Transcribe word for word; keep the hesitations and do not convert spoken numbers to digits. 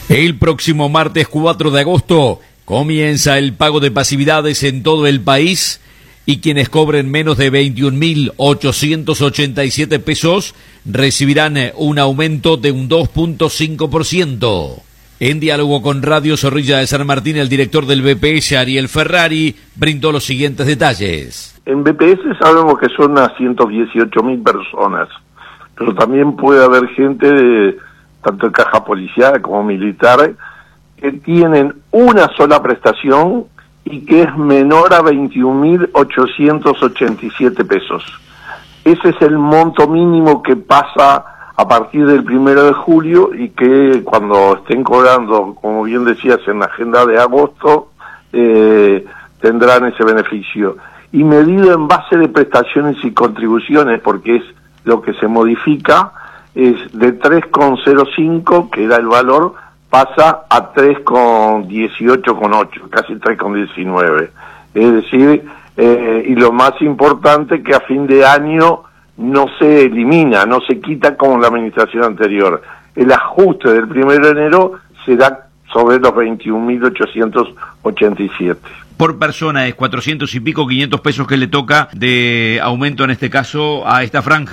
El próximo martes cuatro de agosto comienza el pago de pasividades en todo el país y quienes cobren menos de veintiún mil ochocientos ochenta y siete pesos recibirán un aumento de un dos punto cinco por ciento. En diálogo con Radio Zorrilla de San Martín, el director del B P S, Ariel Ferrari, brindó los siguientes detalles. En B P S sabemos que son unas ciento dieciocho mil personas, pero también puede haber gente de tanto de caja policial como militar que tienen una sola prestación y que es menor a veintiún mil ochocientos ochenta y siete pesos. Ese es el monto mínimo que pasa a partir del primero de julio y que cuando estén cobrando, como bien decías, en la agenda de agosto, eh, tendrán ese beneficio. Y medido en base de prestaciones y contribuciones, porque es lo que se modifica, es de tres coma cero cinco, que era el valor, pasa a tres coma dieciocho coma ocho, casi tres coma diecinueve. Es decir, eh, y lo más importante, que a fin de año no se elimina, no se quita como la administración anterior. El ajuste del primero de enero será sobre los veintiún mil ochocientos ochenta y siete. Por persona es cuatrocientos y pico, quinientos pesos que le toca de aumento en este caso a esta franja.